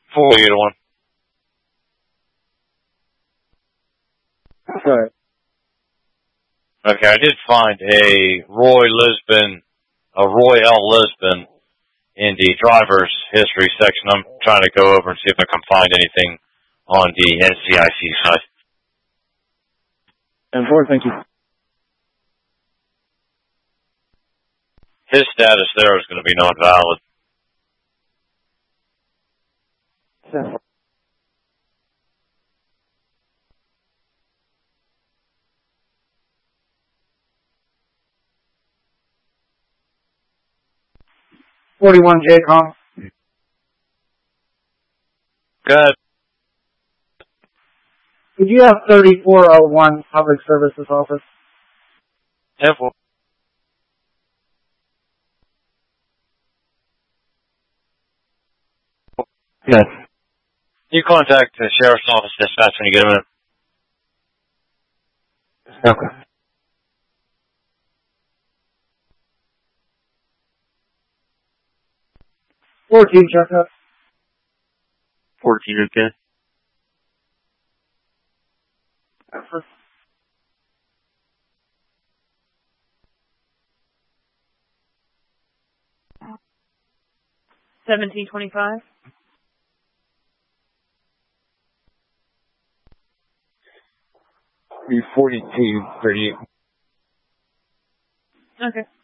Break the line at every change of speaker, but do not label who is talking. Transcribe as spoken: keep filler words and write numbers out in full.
forty to one.
Right.
Okay, I did find a Roy Lisbon, a Roy L. Lisbon in the driver's history section. I'm trying to go over and see if I can find anything on the N C I C side.
And four, thank you.
His status there is going to be not valid.
Yeah. forty-one J Com.
Good.
Could you have thirty-four oh one Public Services Office?
Temple.
Good.
You contact the Sheriff's Office dispatch when you get a minute.
Okay. fourteen, check up.
fourteen, okay.
Seventeen twenty-five.
forty-two thirty-eight.
Okay.